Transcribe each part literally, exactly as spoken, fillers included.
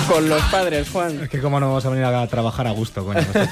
con los padres, Juan. Es que cómo no vamos a venir a trabajar a gusto, coño. En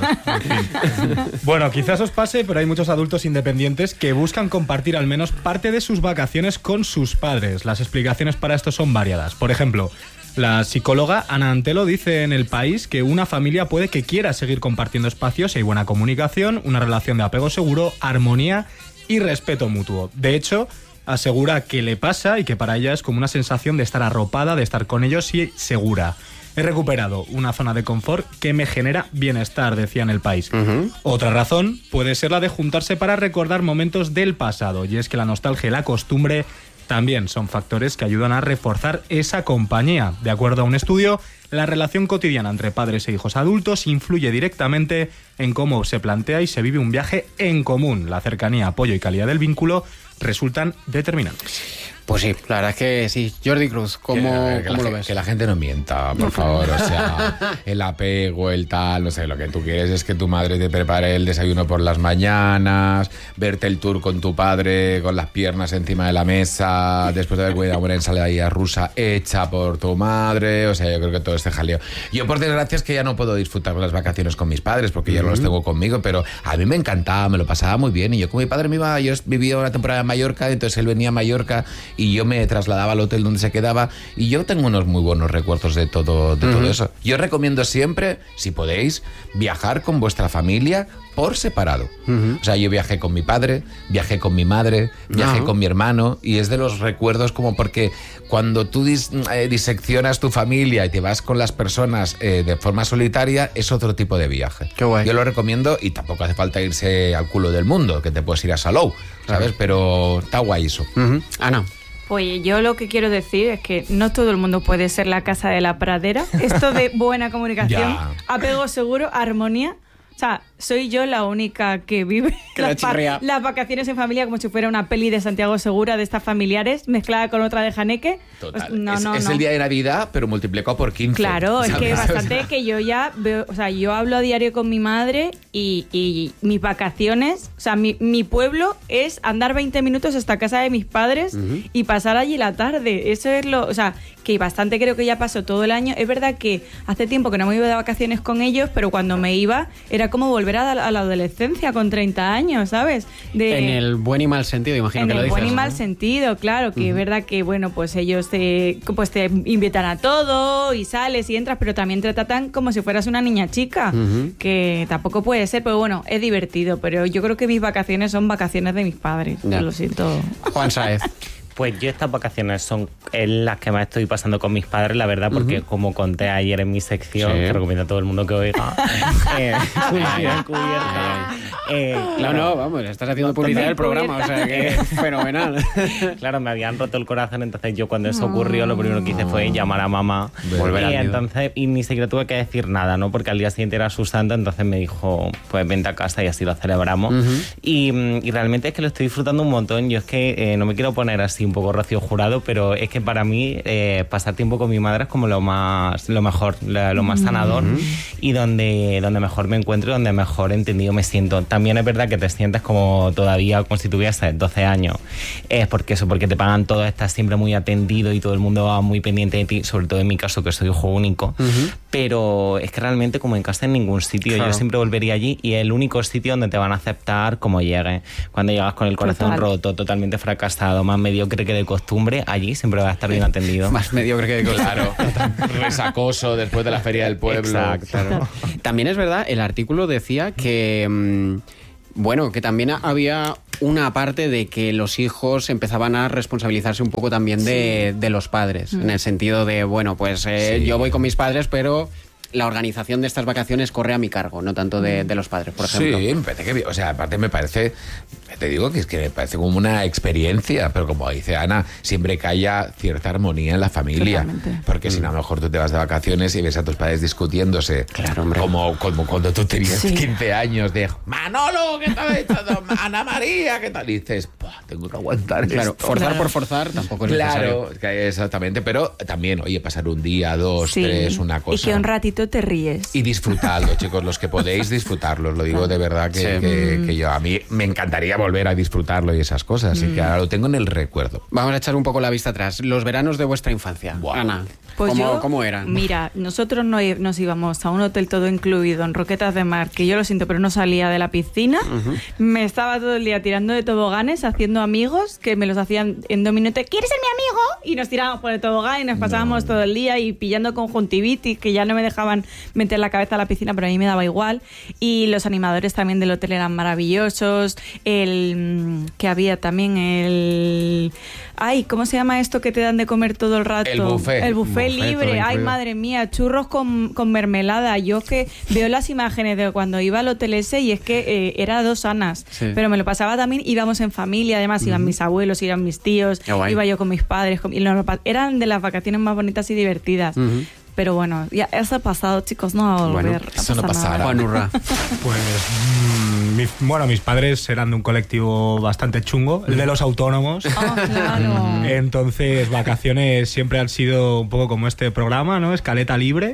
fin. Bueno, quizás os pase, pero hay muchos adultos independientes que buscan compartir al menos parte de sus vacaciones con sus padres. Las explicaciones para esto son variadas. Por ejemplo, la psicóloga Ana Antelo dice en El País que una familia puede que quiera seguir compartiendo espacios si hay buena comunicación, una relación de apego seguro, armonía y respeto mutuo. De hecho, asegura que le pasa y que para ella es como una sensación de estar arropada, de estar con ellos y segura. He recuperado una zona de confort que me genera bienestar, decía en El País. Uh-huh. Otra razón puede ser la de juntarse para recordar momentos del pasado, y es que la nostalgia y la costumbre también son factores que ayudan a reforzar esa compañía. De acuerdo a un estudio, la relación cotidiana entre padres e hijos adultos influye directamente en cómo se plantea y se vive un viaje en común. La cercanía, apoyo y calidad del vínculo resultan determinantes. Pues sí, la verdad es que sí. Jordi Cruz, ¿cómo, que, que ¿cómo la, lo ves? Que la gente no mienta, por favor. O sea, el apego, el tal, no sé, lo que tú quieres es que tu madre te prepare el desayuno por las mañanas, verte el tour con tu padre con las piernas encima de la mesa, después de haber comido una buena ensalada rusa hecha por tu madre. O sea, yo creo que todo este jaleo. Yo, por desgracia, es que ya no puedo disfrutar las vacaciones con mis padres porque ya no los tengo conmigo, pero a mí me encantaba, me lo pasaba muy bien. Y yo con mi padre me iba, yo vivía una temporada en Mallorca, entonces él venía a Mallorca y yo me trasladaba al hotel donde se quedaba y yo tengo unos muy buenos recuerdos de todo, de uh-huh. todo eso. Yo recomiendo siempre, si podéis, viajar con vuestra familia por separado. Uh-huh. O sea, yo viajé con mi padre, viajé con mi madre, viajé uh-huh. con mi hermano y es de los recuerdos como porque cuando tú dis, eh, diseccionas tu familia y te vas con las personas eh, de forma solitaria, es otro tipo de viaje. Qué guay. Yo lo recomiendo y tampoco hace falta irse al culo del mundo, que te puedes ir a Salou, ¿sabes? Uh-huh. Pero está guay eso. Uh-huh. Ana. Pues yo lo que quiero decir es que no todo el mundo puede ser la casa de la pradera. Esto de buena comunicación, apego seguro, armonía. O sea, soy yo la única que vive que las, pa- las vacaciones en familia como si fuera una peli de Santiago Segura de estas familiares mezclada con otra de Janeque. Total. Pues, no, es no, es no. el día de Navidad, pero multiplicado por quince. Claro, ¿sabes? es que bastante que yo ya veo, o sea, yo hablo a diario con mi madre y, y mis vacaciones, o sea, mi, mi pueblo es andar veinte minutos hasta casa de mis padres uh-huh. y pasar allí la tarde. Eso es lo, o sea, que bastante creo que ya pasó todo el año. Es verdad que hace tiempo que no me iba de vacaciones con ellos, pero cuando me iba era como volver a la, a la adolescencia con treinta años, ¿sabes? De, en el buen y mal sentido, imagino que lo dices. En el buen y ¿no? mal sentido, claro, que uh-huh. es verdad que, bueno, pues ellos te, pues te invitan a todo y sales y entras, pero también te tratan como si fueras una niña chica, uh-huh. que tampoco puede ser, pero bueno, es divertido, pero yo creo que mis vacaciones son vacaciones de mis padres, ya. Lo siento. Juan Sáez. Pues yo estas vacaciones son las que más estoy pasando con mis padres, la verdad, porque uh-huh. como conté ayer en mi sección, sí. que recomiendo a todo el mundo que oiga, eh, eh, no, no, vamos, estás haciendo publicidad del programa, o sea que es fenomenal. Claro, me habían roto el corazón, entonces yo cuando eso ocurrió, lo primero que hice fue llamar a mamá. Volver y entonces, y ni siquiera tuve que decir nada, ¿no? Porque al día siguiente era su santo, entonces me dijo, pues vente a casa y así lo celebramos. Uh-huh. Y, y realmente es que lo estoy disfrutando un montón. Yo es que eh, no me quiero poner así un poco Rocío Jurado, pero es que para mí eh, pasar tiempo con mi madre es como lo más lo mejor, lo, lo más sanador uh-huh. y donde, donde mejor me encuentro y donde mejor entendido me siento. También es verdad que te sientes como todavía como si tuvieses doce años. Es porque eso, porque te pagan todo, estás siempre muy atendido y todo el mundo va muy pendiente de ti, sobre todo en mi caso que soy hijo único. Uh-huh. Pero es que realmente como en casa en ningún sitio, claro. Yo siempre volvería allí y es el único sitio donde te van a aceptar como llegues. Cuando llegas con el corazón Total. roto, totalmente fracasado, más mediocre que de costumbre, allí siempre va a estar bien atendido. Más mediocre que de costumbre. Claro. Resacoso después de la feria del pueblo. Exacto. Claro. También es verdad, el artículo decía que, mmm, bueno, que también había una parte de que los hijos empezaban a responsabilizarse un poco también de, sí. de los padres, mm. en el sentido de, bueno, pues eh, sí. yo voy con mis padres, pero la organización de estas vacaciones corre a mi cargo, no tanto de, de los padres, por ejemplo. Sí, me parece que, o sea, aparte me parece, te digo que es que me parece como una experiencia, pero como dice Ana, siempre que haya cierta armonía en la familia. Totalmente. Porque mm. si no, a lo mejor tú te vas de vacaciones y ves a tus padres discutiéndose. Claro, hombre. Como, como cuando tú tenías sí. quince años de Manolo, ¿qué tal esto? Ana María, ¿qué tal? Y dices, tengo que aguantar. Claro, esto. forzar claro. por forzar tampoco es claro, necesario. Claro, exactamente, pero también, oye, pasar un día, dos, sí. tres, una cosa. Y que un ratito te ríes. Y disfrutadlo, chicos, los que podéis disfrutarlos. Lo digo de verdad que, sí. que, que yo a mí me encantaría volver a disfrutarlo y esas cosas. Así que ahora lo tengo en el recuerdo. Vamos a echar un poco la vista atrás. Los veranos de vuestra infancia. Buah. Ana, Pues ¿cómo, yo, ¿cómo eran? Mira, nosotros no, nos íbamos a un hotel todo incluido en Roquetas de Mar, que yo lo siento, pero no salía de la piscina. Uh-huh. Me estaba todo el día tirando de toboganes, haciendo amigos, que me los hacían en dos minutos. ¿Quieres ser mi amigo? Y nos tirábamos por el tobogán y nos pasábamos no. todo el día y pillando conjuntivitis, que ya no me dejaban meter la cabeza a la piscina, pero a mí me daba igual. Y los animadores también del hotel eran maravillosos. El que había también el... Ay, ¿cómo se llama esto que te dan de comer todo el rato? El buffet. El buffet, buffet libre. Ay, madre mía, churros con, con mermelada. Yo que veo las imágenes de cuando iba al hotel ese y es que eh, era dos Anas. Sí. Pero me lo pasaba también, íbamos en familia, además iban uh-huh. mis abuelos, iban mis tíos, iba yo con mis padres. Con, y lo, eran de las vacaciones más bonitas y divertidas. Uh-huh. Pero bueno, ya eso ha pasado, chicos, no va a volver. Bueno, eso no pasará. Juan Urra. Pues, mmm, mi, bueno, mis padres eran de un colectivo bastante chungo, el de los autónomos. Oh, claro. Entonces, vacaciones siempre han sido un poco como este programa, ¿no? Escaleta libre.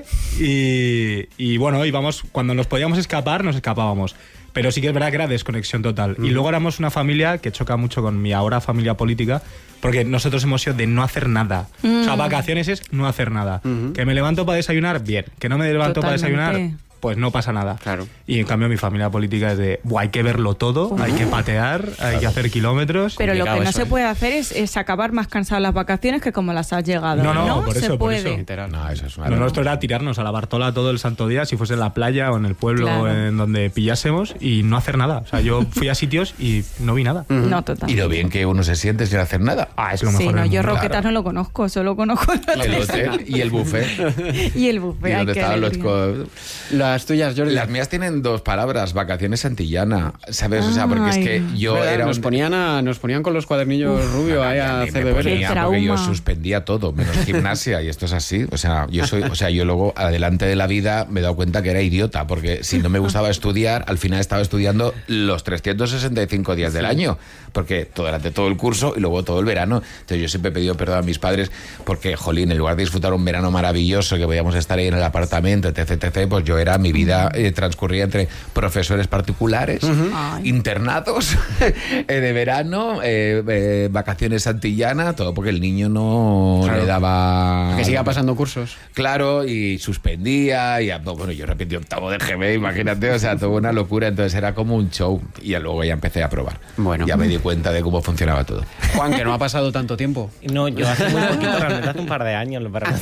Y, y bueno, íbamos, cuando nos podíamos escapar, nos escapábamos. Pero sí que es verdad que era desconexión total. Mm. Y luego éramos una familia que choca mucho con mi ahora familia política, porque nosotros hemos sido de no hacer nada. Mm. O sea, vacaciones es no hacer nada. Mm-hmm. Que me levanto para desayunar, bien. Que no me levanto Totalmente. para desayunar, pues no pasa nada. Claro. Y en cambio mi familia política es de, hay que verlo todo, uh-huh. hay que patear, hay claro. que hacer kilómetros. Pero lo que no eso, se ¿eh? puede hacer es, es acabar más cansado las vacaciones que como las has llegado. No, no, no por se eso, puede. por eso. No, eso es una Lo nuestro era tirarnos a la Bartola todo el santo día, si fuese en la playa o en el pueblo claro. en donde pillásemos, y no hacer nada. O sea, yo fui a sitios y no vi nada. Uh-huh. No, total. Y lo bien que uno se siente sin hacer nada. Ah, es lo mejor. Sí, no, yo Roquetas claro. no lo conozco, solo conozco el hotel. El hotel y el buffet. Y el buffet. ¿Y dónde estaban los co- Las tuyas, Jordi? Las mías tienen dos palabras, vacaciones Santillana, ¿sabes? O sea, porque es que yo ¿verdad? era... Nos, un... ponían a, nos ponían con los cuadernillos Uf, rubios ahí a hacer deberes. Porque yo suspendía todo, menos gimnasia, y esto es así. O sea, yo soy, o sea, yo luego, adelante de la vida, me he dado cuenta que era idiota, porque si no me gustaba estudiar, al final estaba estudiando los trescientos sesenta y cinco días sí. del año, porque todo, durante todo el curso y luego todo el verano. Entonces yo siempre he pedido perdón a mis padres, porque, jolín, en lugar de disfrutar un verano maravilloso, que podíamos estar ahí en el apartamento, etc, etcétera, pues yo era, mi vida eh, transcurría entre profesores particulares, uh-huh. internados eh, de verano, eh, eh, vacaciones Santillana, todo porque el niño no claro. le daba... Que siga pasando cursos. Claro, y suspendía, y bueno, yo repetí octavo de G B, imagínate, o sea, todo una locura, entonces era como un show, y luego ya empecé a probar. Bueno. Ya me di cuenta de cómo funcionaba todo. Juan, que no ha pasado tanto tiempo. No, yo hace muy poquito, realmente hace un par de años, lo para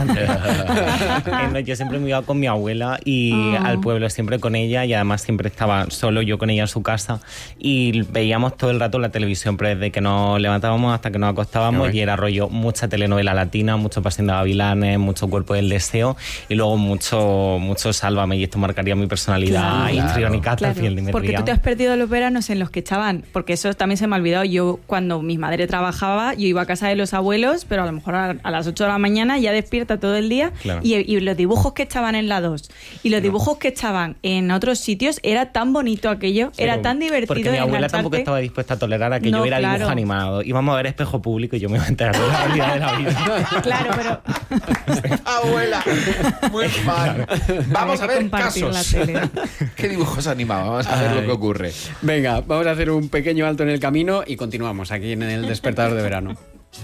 eh, no, yo siempre me iba con mi abuela y oh. al pueblo siempre con ella, y además siempre estaba solo yo con ella en su casa, y veíamos todo el rato la televisión, pero desde que nos levantábamos hasta que nos acostábamos, okay. y era rollo mucha telenovela latina, mucho Pasión de Gavilanes, mucho Cuerpo del Deseo, y luego mucho mucho Sálvame, y esto marcaría mi personalidad histriónica hasta el final de mi porque día. Tú te has perdido los veranos en los que echaban, porque eso también se me ha olvidado, yo cuando mi madre trabajaba, yo iba a casa de los abuelos, pero a lo mejor a, a las ocho de la mañana ya despierta todo el día, claro. y, y los dibujos que echaban en la dos y los no. dibujos que echaban en otros sitios, era tan bonito aquello, sí, era tan divertido. Porque mi abuela engancharte. Tampoco estaba dispuesta a tolerar a que no, yo viera claro. dibujo animado. Íbamos a ver Espejo Público y yo me iba a enterar de la realidad de la vida. Claro, pero... Abuela, muy mal. Vamos a ver casos. La tele. ¿Qué dibujos animados? Vamos a ver Ay. lo que ocurre. Venga, vamos a hacer un pequeño alto en el camino y continuamos aquí en el Despertador de Verano.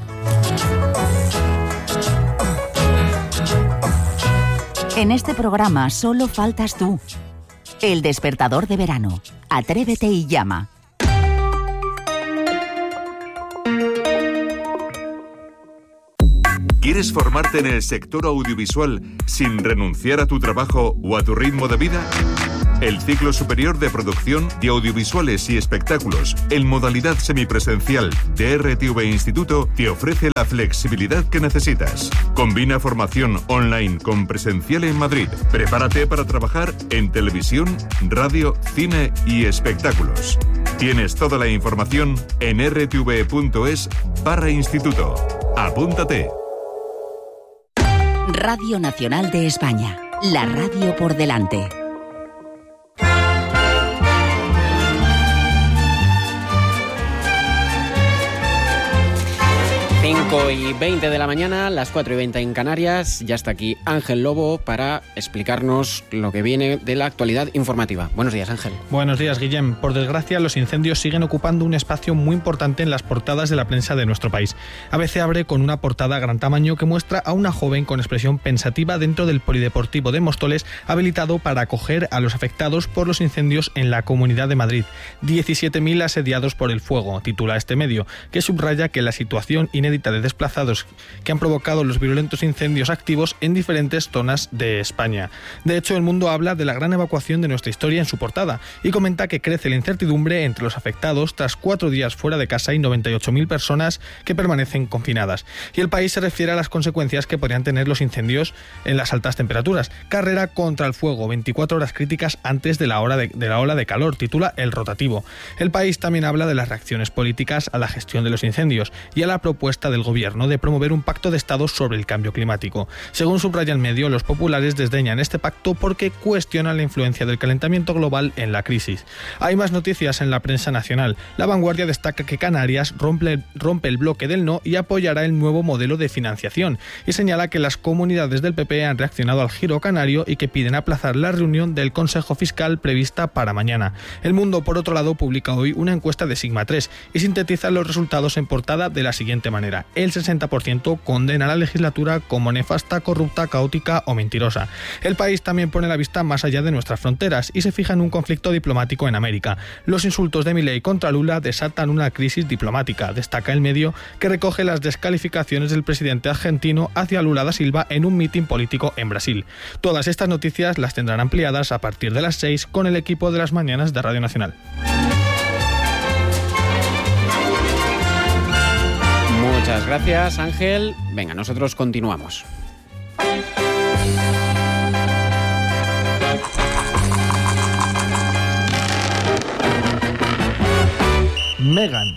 En este programa solo faltas tú. El Despertador de Verano. Atrévete y llama. ¿Quieres formarte en el sector audiovisual sin renunciar a tu trabajo o a tu ritmo de vida? El ciclo superior de producción de audiovisuales y espectáculos en modalidad semipresencial de R T V Instituto te ofrece la flexibilidad que necesitas. Combina formación online con presencial en Madrid. Prepárate para trabajar en televisión, radio, cine y espectáculos. Tienes toda la información en r t v punto es barra instituto. Apúntate. Radio Nacional de España. La radio por delante. cinco y veinte de la mañana, las cuatro y veinte en Canarias. Ya está aquí Ángel Lobo para explicarnos lo que viene de la actualidad informativa. Buenos días, Ángel. Buenos días, Guillem. Por desgracia, los incendios siguen ocupando un espacio muy importante en las portadas de la prensa de nuestro país. A B C abre con una portada a gran tamaño que muestra a una joven con expresión pensativa dentro del Polideportivo de Móstoles, habilitado para acoger a los afectados por los incendios en la Comunidad de Madrid. diecisiete mil asediados por el fuego, titula este medio, que subraya que la situación inédita de desplazados que han provocado los virulentos incendios activos en diferentes zonas de España. De hecho, El Mundo habla de la gran evacuación de nuestra historia en su portada y comenta que crece la incertidumbre entre los afectados tras cuatro días fuera de casa y noventa y ocho mil personas que permanecen confinadas. Y El País se refiere a las consecuencias que podrían tener los incendios en las altas temperaturas. Carrera contra el fuego, veinticuatro horas críticas antes de la, hora de, de la ola de calor, titula El Rotativo. El País también habla de las reacciones políticas a la gestión de los incendios y a la propuesta del Gobierno de promover un pacto de Estado sobre el cambio climático. Según subraya el medio, los populares desdeñan este pacto porque cuestionan la influencia del calentamiento global en la crisis. Hay más noticias en la prensa nacional. La Vanguardia destaca que Canarias rompe, rompe el bloque del no y apoyará el nuevo modelo de financiación, y señala que las comunidades del P P han reaccionado al giro canario y que piden aplazar la reunión del Consejo Fiscal prevista para mañana. El Mundo, por otro lado, publica hoy una encuesta de Sigma tres y sintetiza los resultados en portada de la siguiente manera. El sesenta por ciento condena a la legislatura como nefasta, corrupta, caótica o mentirosa. El País también pone la vista más allá de nuestras fronteras y se fija en un conflicto diplomático en América. Los insultos de Milei contra Lula desatan una crisis diplomática. Destaca el medio que recoge las descalificaciones del presidente argentino hacia Lula da Silva en un mitin político en Brasil. Todas estas noticias las tendrán ampliadas a partir de las seis con el equipo de las mañanas de Radio Nacional. Muchas gracias, Ángel. Venga, nosotros continuamos. Meghan.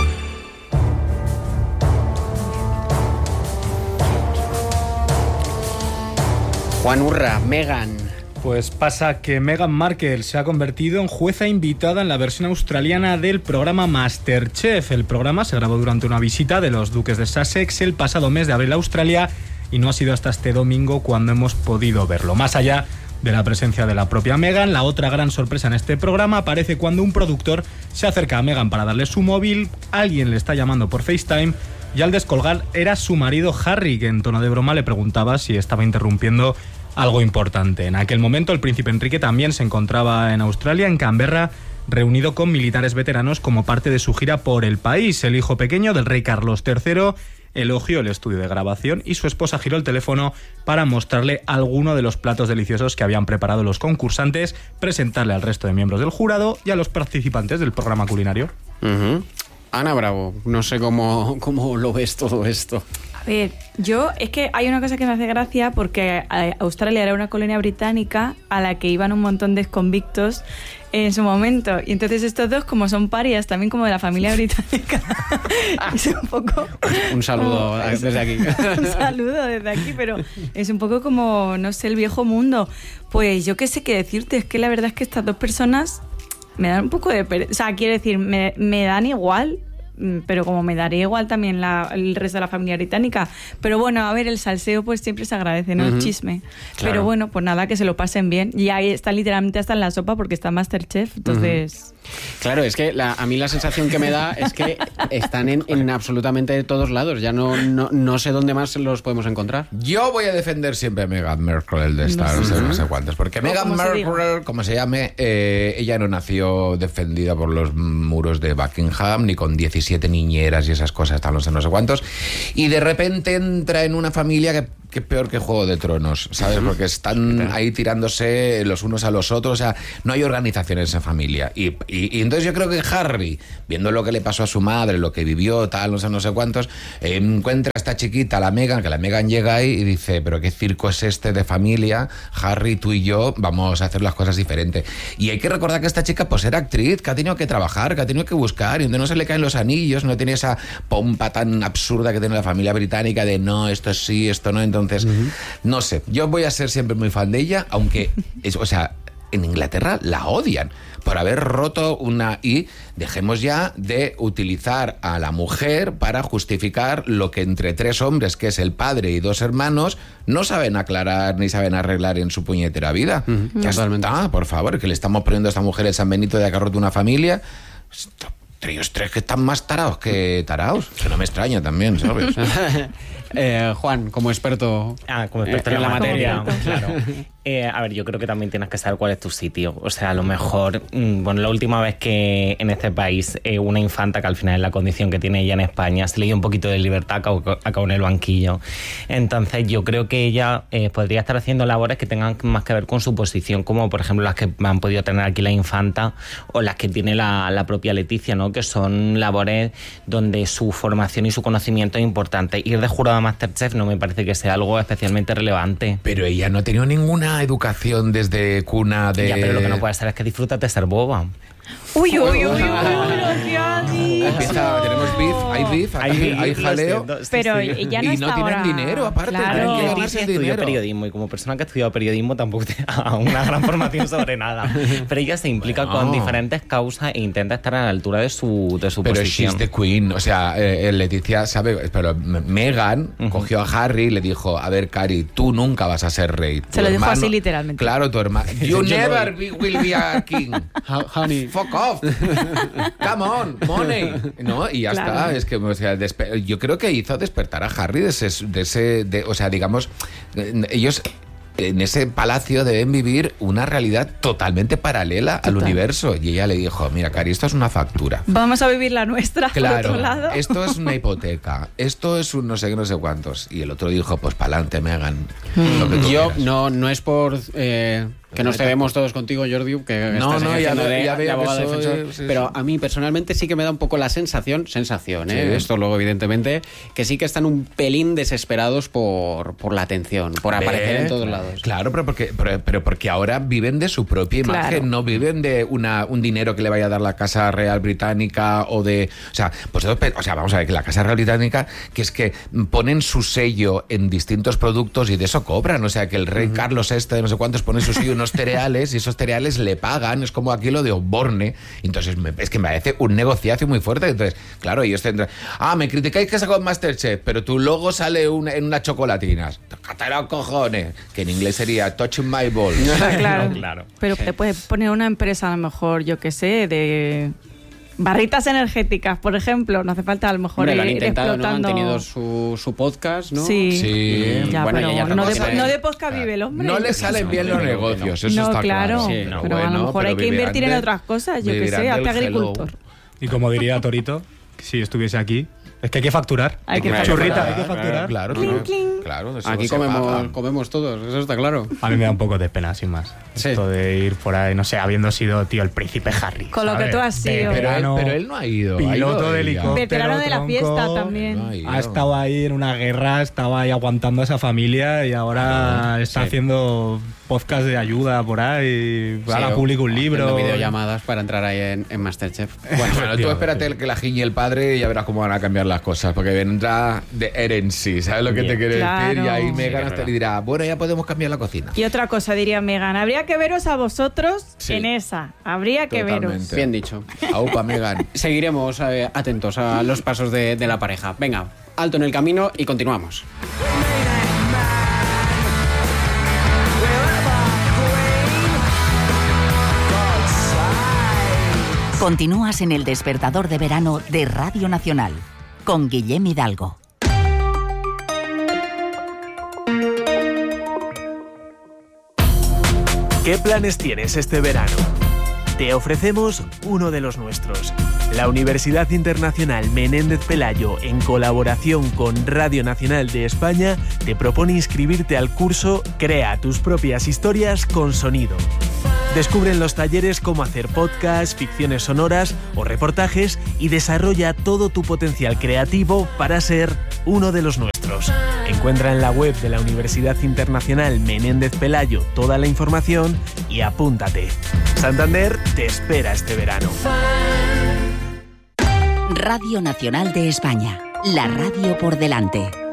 Juan Urra, Meghan. Pues pasa que Meghan Markle se ha convertido en jueza invitada en la versión australiana del programa MasterChef. El programa se grabó durante una visita de los duques de Sussex el pasado mes de abril a Australia y no ha sido hasta este domingo cuando hemos podido verlo. Más allá de la presencia de la propia Meghan, la otra gran sorpresa en este programa aparece cuando un productor se acerca a Meghan para darle su móvil, alguien le está llamando por FaceTime y al descolgar era su marido Harry, que en tono de broma le preguntaba si estaba interrumpiendo algo importante. En aquel momento el príncipe Enrique también se encontraba en Australia, en Canberra, reunido con militares veteranos como parte de su gira por el país. El hijo pequeño del rey Carlos tercero elogió el estudio de grabación y su esposa giró el teléfono para mostrarle alguno de los platos deliciosos que habían preparado los concursantes, presentarle al resto de miembros del jurado y a los participantes del programa culinario. Uh-huh. Ana Bravo, no sé cómo, cómo lo ves todo esto. A ver, yo es que hay una cosa que me hace gracia porque Australia era una colonia británica a la que iban un montón de exconvictos en su momento. Y entonces estos dos, como son parias también como de la familia británica, es un poco... Un saludo como, desde aquí. Un saludo desde aquí, pero es un poco como, no sé, el viejo mundo. Pues yo qué sé qué decirte, es que la verdad es que estas dos personas me dan un poco de... Pere- o sea, quiero decir, me, me dan igual... pero como me daría igual también la, el resto de la familia británica. Pero bueno, a ver, el salseo pues siempre se agradece, ¿no? Uh-huh. El chisme. Claro. Pero bueno, pues nada, que se lo pasen bien. Y ahí está literalmente hasta en la sopa porque está MasterChef, entonces... Uh-huh. Claro, es que la, a mí la sensación que me da es que están en, en absolutamente todos lados. Ya no, no, no sé dónde más los podemos encontrar. Yo voy a defender siempre a Meghan Markle, el de estar, no sé, no sé cuántos. Porque Meghan Markle, como se llame, eh, ella no nació defendida por los muros de Buckingham, ni con diecisiete niñeras y esas cosas, tal, no sé, no sé cuántos. Y de repente entra en una familia que, que peor que Juego de Tronos, ¿sabes? Porque están ahí tirándose los unos a los otros. O sea, no hay organización en esa familia. Y, y, y entonces yo creo que Harry, viendo lo que le pasó a su madre, lo que vivió, tal, no sé, no sé cuántos, eh, encuentra a esta chiquita, la Meghan, que la Meghan llega ahí y dice, pero qué circo es este de familia, Harry, tú y yo vamos a hacer las cosas diferentes. Y hay que recordar que esta chica pues era actriz, que ha tenido que trabajar, que ha tenido que buscar, y donde no se le caen los anillos, no tiene esa pompa tan absurda que tiene la familia británica de no, esto sí, esto no. Entonces, uh-huh. no sé, yo voy a ser siempre muy fan de ella, aunque, es, o sea, en Inglaterra la odian por haber roto una... Y dejemos ya de utilizar a la mujer para justificar lo que entre tres hombres, que es el padre y dos hermanos, no saben aclarar ni saben arreglar en su puñetera vida. Uh-huh. Ya está, por favor, que le estamos poniendo a esta mujer el San Benito de que ha roto una familia. Ellos tres que están más tarados que tarados. Que no me extraña también, ¿sabes? eh, Juan, como experto, ah, como experto en, en la, la materia. materia. Claro. Eh, a ver, yo creo que también tienes que saber cuál es tu sitio. O sea, a lo mejor, mmm, bueno, la última vez que en este país eh, una infanta, que al final es la condición que tiene ella en España, se le dio un poquito de libertad, acabó, acabó en el banquillo. Entonces yo creo que ella eh, podría estar haciendo labores que tengan más que ver con su posición, como por ejemplo las que han podido tener aquí la infanta o las que tiene la, la propia Leticia, ¿no? Que son labores donde su formación y su conocimiento es importante. Ir de jurado a MasterChef no me parece que sea algo especialmente relevante. Pero ella no ha tenido ninguna educación desde cuna de... Ya, pero lo que no puede ser es que disfrutas de ser boba. Uy, uy, uy, uy, uy, Empieza, tenemos beef, hay beef, hay, beef, hay jaleo. Pero sí, sí. ya no y está no tienen ahora. dinero, aparte. Claro. Tienen que ganarse Leticia el estudió dinero. periodismo y como persona que ha estudiado periodismo tampoco tiene una gran formación sobre nada. Pero ella se implica Bueno. con diferentes causas e intenta estar a la altura de su, de su Pero posición. she's the queen, o sea, eh, Leticia sabe, pero Meghan uh-huh. cogió a Harry y le dijo, a ver, Cari, tú nunca vas a ser rey. Tu Se lo dijo hermano, así literalmente. Claro, tu hermano. You never be, will be a king. Honey. Fuck off. Come on, money. ¿No? Y ya claro. está. Es que, o sea, despe- yo creo que hizo despertar a Harry de ese, de ese de, o sea, digamos, ellos en ese palacio deben vivir una realidad totalmente paralela Total. al universo. Y ella le dijo, mira, Cari, esto es una factura. Vamos a vivir la nuestra, claro, por otro lado. Esto es una hipoteca, esto es un no sé qué, no sé cuántos. Y el otro dijo, pues pa'lante, Meghan. Mm. Lo que tú Yo, quieras. no, no es por... Eh... Que nos cedemos todos contigo, Jordi, que no, estás no, ya, de, ve, ya de veo abogado que soy, defensor. sí, pero sí. a mí personalmente sí que me da un poco la sensación, sensación, ¿eh? Sí. Esto luego evidentemente, que sí que están un pelín desesperados por, por la atención, por Ve, aparecer en todos lados. Claro, pero porque, pero, pero porque ahora viven de su propia imagen, claro. no viven de una, un dinero que le vaya a dar la Casa Real Británica o de... O sea, pues, o sea, vamos a ver, que la Casa Real Británica, que es que ponen su sello en distintos productos y de eso cobran. O sea, que el rey uh-huh. Carlos sexto de no sé cuántos pone su sello en unos cereales y esos cereales le pagan, es como aquí lo de Osborne. Entonces me, es que me parece un negociazo muy fuerte. Entonces, claro, ellos tendrán, ah, me criticáis que saco MasterChef, pero tu logo sale una, en unas chocolatinas. ¡Cállate los cojones! Que en inglés sería touching my balls. Claro, no, claro. Pero sí. te puedes poner una empresa, a lo mejor, yo qué sé, de... barritas energéticas, por ejemplo, no hace falta a lo mejor Hombre, ir lo han intentado, explotando. ¿no? Han tenido su, su podcast, ¿no? Sí, sí. Ya, bueno, pero ya no, de, sale. no de podcast vive el hombre. No le salen bien los negocios, eso no, está claro, claro. Sí, pero bueno, a lo mejor hay que vivirán invertir de, en otras cosas, yo qué sé, hazte agricultor. Y como diría Torito, si estuviese aquí, es que hay que facturar. Hay que facturar. Churrita, hay que facturar. Claro, Cling, claro. cling. Claro, eso Aquí se comemos, paga. comemos todos, eso está claro. A mí me da un poco de pena, sin más. Sí. Esto de ir por ahí, no sé, habiendo sido, tío, el príncipe Harry. Con lo ¿sabes? que tú has sido. Pero él, Verano, pero él no ha ido. piloto ha ido de ella. helicóptero. Veterano de la tronco, fiesta también. No ha ido. Ha estado ahí en una guerra, estaba ahí aguantando a esa familia y ahora Ah, está sí. haciendo podcast de ayuda por ahí. Ahora Sí, publica un libro. haciendo videollamadas para entrar ahí en, en MasterChef. Bueno, bueno, tú Tío, espérate sí. que la giñe el padre y ya verás cómo van a cambiar las cosas. Porque vendrá de Herency, ¿sabes lo que Bien. te quiere Claro. decir? Y ahí Sí, Meghan es hasta verdad. le dirá, bueno, ya podemos cambiar la cocina. Y otra cosa diría Meghan, habría que veros a vosotros Sí. en esa, habría que veros. Totalmente. Bien dicho. Aupa, Meghan. Seguiremos eh, atentos a los pasos de, de la pareja. Venga, alto en el camino y continuamos. Continúas en El Despertador de Verano de Radio Nacional con Guillem Hidalgo. ¿Qué planes tienes este verano? Te ofrecemos uno de los nuestros. La Universidad Internacional Menéndez Pelayo, en colaboración con Radio Nacional de España, te propone inscribirte al curso Crea tus propias historias con sonido. Descubre en los talleres cómo hacer podcasts, ficciones sonoras o reportajes y desarrolla todo tu potencial creativo para ser uno de los nuestros. Encuentra en la web de la Universidad Internacional Menéndez Pelayo toda la información y apúntate. Santander te espera este verano. Radio Nacional de España, la radio por delante.